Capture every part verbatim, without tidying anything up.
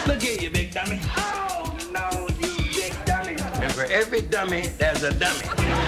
Look here, you big dummy. Oh, no, you big dummy. And for every dummy, there's a dummy.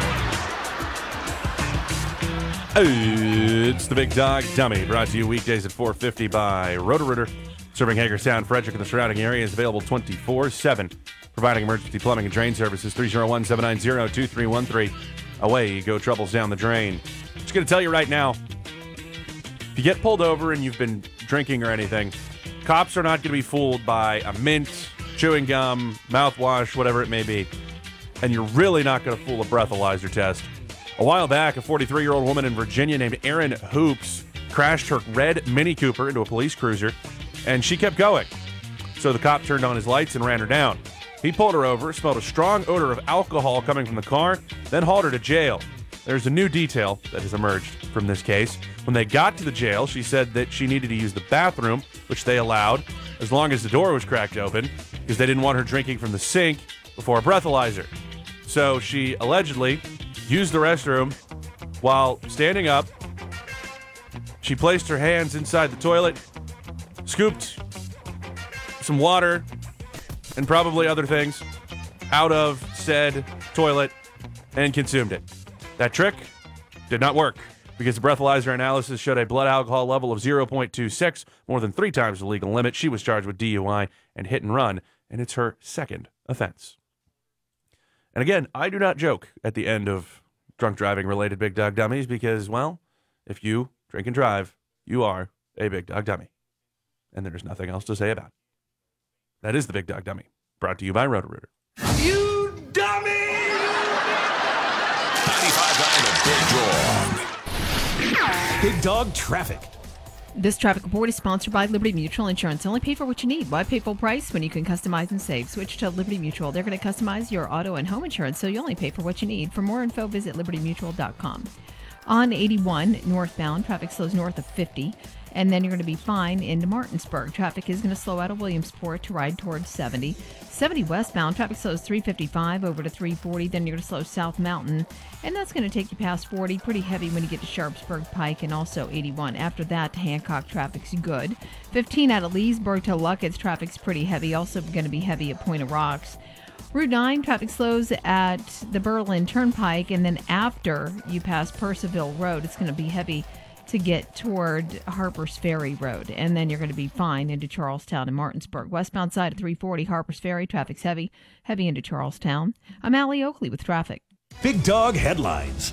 It's the Big Dog Dummy, brought to you weekdays at four fifty by Roto-Rooter. Serving Hagerstown, Frederick, and the surrounding areas. Available twenty-four seven. Providing emergency plumbing and drain services. three oh one, seven nine zero, two three one three. Away you go, troubles down the drain. Just going to tell you right now, if you get pulled over and you've been drinking or anything, cops are not going to be fooled by a mint, chewing gum, mouthwash, whatever it may be. And you're really not going to fool a breathalyzer test. A while back, a forty-three-year-old woman in Virginia named Erin Hoops crashed her red Mini Cooper into a police cruiser, and she kept going. So the cop turned on his lights and ran her down. He pulled her over, smelled a strong odor of alcohol coming from the car, then hauled her to jail. There's a new detail that has emerged from this case. When they got to the jail, she said that she needed to use the bathroom, which they allowed, as long as the door was cracked open, because they didn't want her drinking from the sink before a breathalyzer. So she allegedly used the restroom while standing up. She placed her hands inside the toilet, scooped some water and probably other things out of said toilet and consumed it. That trick did not work because the breathalyzer analysis showed a blood alcohol level of zero point two six, more than three times the legal limit. She was charged with D U I and hit and run, and it's her second offense. And again, I do not joke at the end of drunk driving related Big Dog Dummies because, well, if you drink and drive, you are a Big Dog Dummy. And there's nothing else to say about it. That is the Big Dog Dummy, brought to you by Roto-Rooter. You dummy! ninety-five point nine The Big Dog. Big Dog Traffic. This traffic report is sponsored by Liberty Mutual Insurance. Only pay for what you need. Why pay full price when you can customize and save? Switch to Liberty Mutual. They're going to customize your auto and home insurance, so you only pay for what you need. For more info, visit liberty mutual dot com. On eighty-one northbound, traffic slows north of fifty, and then you're going to be fine into Martinsburg. Traffic is going to slow out of Williamsport to ride towards seventy. seventy westbound, traffic slows three fifty-five over to three forty, then you're going to slow South Mountain, and that's going to take you past forty, pretty heavy when you get to Sharpsburg Pike, and also eighty-one. After that, Hancock traffic's good. fifteen out of Leesburg to Luckett's, traffic's pretty heavy, also going to be heavy at Point of Rocks. Route nine, traffic slows at the Berlin Turnpike, and then after you pass Percival Road, it's going to be heavy to get toward Harper's Ferry Road, and then you're going to be fine into Charlestown and Martinsburg. Westbound side at three forty Harper's Ferry, traffic's heavy, heavy into Charlestown. I'm Allie Oakley with traffic. Big Dog Headlines.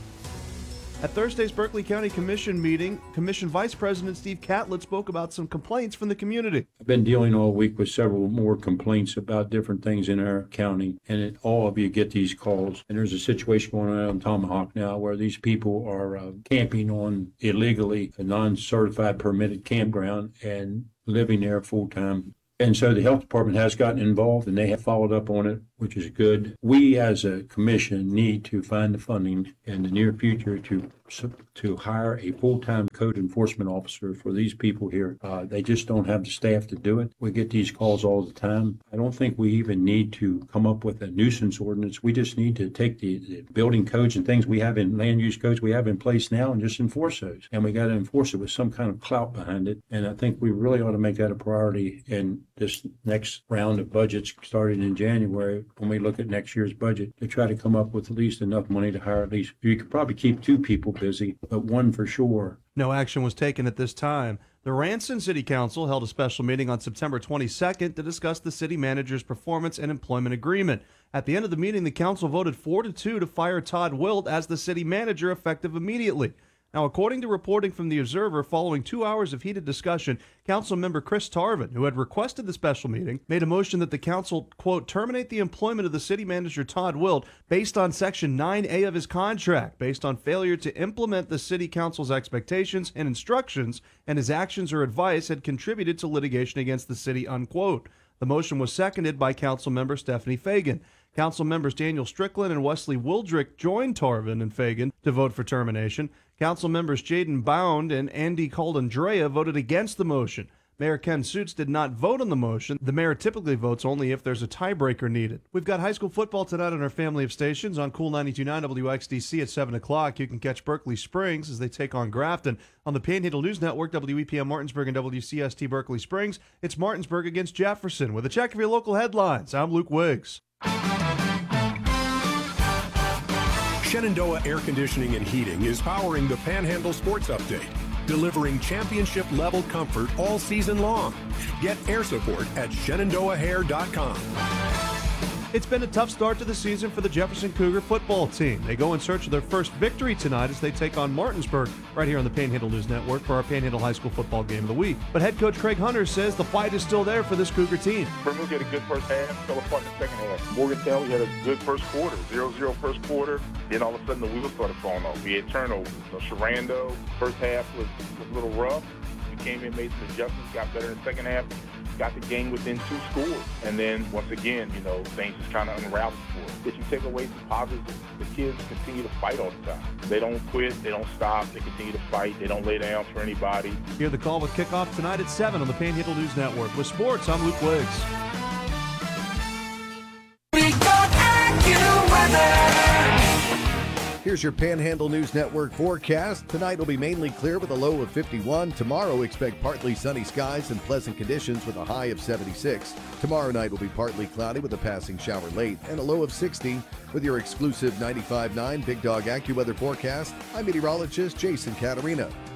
At Thursday's Berkeley County Commission meeting, Commission Vice President Steve Catlett spoke about some complaints from the community. I've been dealing all week with several more complaints about different things in our county, and it, all of you get these calls. And there's a situation going on in Tomahawk now where these people are uh, camping on illegally a non-certified permitted campground and living there full-time. And so the health department has gotten involved, and they have followed up on it, which is good. We as a commission need to find the funding in the near future to to hire a full-time code enforcement officer for these people here. Uh, they just don't have the staff to do it. We get these calls all the time. I don't think we even need to come up with a nuisance ordinance. We just need to take the, the building codes and things we have in land use codes we have in place now and just enforce those. And we got to enforce it with some kind of clout behind it. And I think we really ought to make that a priority in this next round of budgets starting in January when we look at next year's budget to try to come up with at least enough money to hire at least, you could probably keep two people busy, but one for sure. No action was taken at this time. The Ranson City Council held a special meeting on September twenty-second to discuss the city manager's performance and employment agreement. At the end of the meeting, the council voted four to two to fire Todd Wilt as the city manager effective immediately. Now, according to reporting from The Observer, following two hours of heated discussion, Councilmember Chris Tarvin, who had requested the special meeting, made a motion that the council, quote, terminate the employment of the city manager Todd Wilt based on Section nine A of his contract, based on failure to implement the city council's expectations and instructions, and his actions or advice had contributed to litigation against the city, unquote. The motion was seconded by Councilmember Stephanie Fagan. Council members Daniel Strickland and Wesley Wildrick joined Tarvin and Fagan to vote for termination. Council members Jaden Bound and Andy Caldandrea voted against the motion. Mayor Ken Suits did not vote on the motion. The mayor typically votes only if there's a tiebreaker needed. We've got high school football tonight on our family of stations on Cool ninety-two point nine W X D C at seven o'clock. You can catch Berkeley Springs as they take on Grafton. On the Panhandle News Network, W E P M Martinsburg and W C S T Berkeley Springs, it's Martinsburg against Jefferson. With a check of your local headlines, I'm Luke Wiggs. Shenandoah Air Conditioning and Heating is powering the Panhandle Sports Update, delivering championship-level comfort all season long. Get air support at shenandoah hair dot com. It's been a tough start to the season for the Jefferson Cougar football team. They go in search of their first victory tonight as they take on Martinsburg right here on the Panhandle News Network for our Panhandle High School football game of the week. But head coach Craig Hunter says the fight is still there for this Cougar team. Brimley had a good first half, fell apart in the second half. Morgantown, we had a good first quarter, zero zero first quarter. Then all of a sudden the wheels started falling off. We had turnovers. So Sharando, first half was, was a little rough. We came in, made some adjustments, got better in the second half. Got the game within two scores. And then, once again, you know, things just kind of unraveled for us. If you take away some positives, the kids continue to fight all the time. They don't quit. They don't stop. They continue to fight. They don't lay down for anybody. Hear the call with kickoff tonight at seven on the Panhandle News Network. With sports, I'm Luke Wiggs. We got AccuWeather. Here's your Panhandle News Network forecast. Tonight will be mainly clear with a low of fifty-one. Tomorrow, expect partly sunny skies and pleasant conditions with a high of seventy-six. Tomorrow night will be partly cloudy with a passing shower late and a low of sixty. With your exclusive ninety-five point nine Big Dog AccuWeather forecast, I'm meteorologist Jason Caterina.